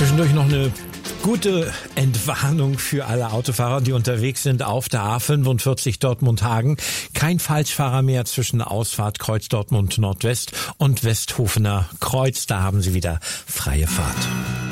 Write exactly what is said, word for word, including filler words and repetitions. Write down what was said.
Zwischendurch noch eine gute Entwarnung für alle Autofahrer, die unterwegs sind auf der A fünfundvierzig Dortmund-Hagen. Kein Falschfahrer mehr zwischen Ausfahrt Kreuz Dortmund Nordwest und Westhofener Kreuz. Da haben Sie wieder freie Fahrt.